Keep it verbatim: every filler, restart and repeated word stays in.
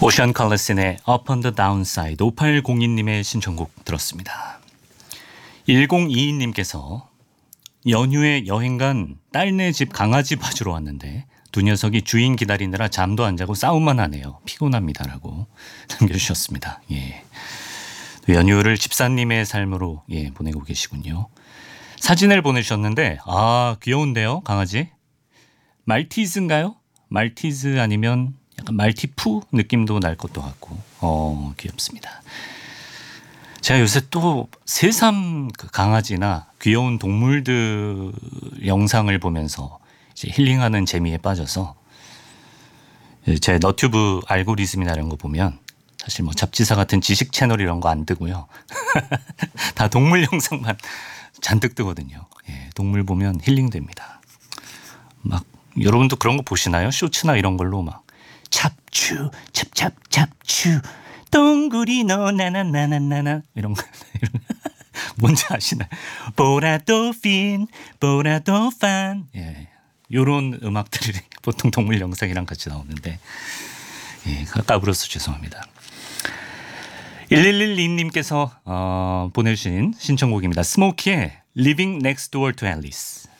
오션 컬러슨의 Up on the Downside 오팔공이 님의 신청곡 들었습니다. 일공이이 님께서 연휴에 여행 간 딸네 집 강아지 봐주러 왔는데 두 녀석이 주인 기다리느라 잠도 안 자고 싸움만 하네요. 피곤합니다라고 남겨주셨습니다. 예. 연휴를 집사님의 삶으로 예, 보내고 계시군요. 사진을 보내주셨는데 아 귀여운데요 강아지? 말티즈인가요? 말티즈 아니면 약간 말티푸 느낌도 날 것도 같고 어 귀엽습니다. 제가 요새 또 새삼 그 강아지나 귀여운 동물들 영상을 보면서 이제 힐링하는 재미에 빠져서 제 너튜브 알고리즘이나 이런 거 보면 사실 뭐 잡지사 같은 지식 채널 이런 거 안 뜨고요. 다 동물 영상만 잔뜩 뜨거든요. 예, 동물 보면 힐링됩니다. 막 여러분도 그런 거 보시나요? 쇼츠나 이런 걸로 막 잡추 찹찹 잡추 동구리 너 나나나나나나 이런 거 뭔지 아시나요? 보라돌핀 보라돌판 예, 요런 음악들이 보통 동물 영상이랑 같이 나오는데 예, 까불어서 죄송합니다. 일일일이 님께서 어, 보내주신 신청곡입니다. 스모키의 Living Next Door to Alice.